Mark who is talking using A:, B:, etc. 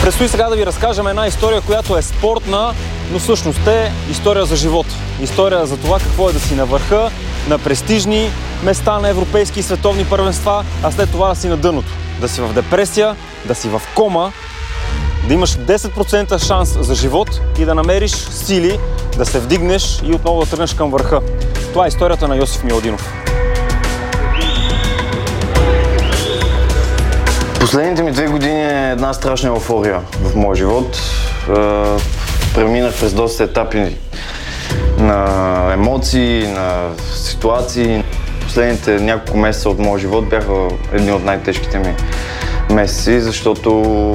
A: Предстои сега да ви разкажем една история, която е спортна, но всъщност е история за живот. История за това какво е да си на върха, на престижни места на европейски и световни първенства, а след това да си на дъното. Да си в депресия, да си в кома, да имаш 10% шанс за живот и да намериш сили да се вдигнеш и отново да тръгнеш към върха. Това е историята на Йосиф Миладинов.
B: Последните ми 2 години е една страшна еуфория в моя живот. Преминах през доста етапи на емоции, на ситуации. Последните няколко месеца от моя живот бяха едни от най-тежките ми месеци, защото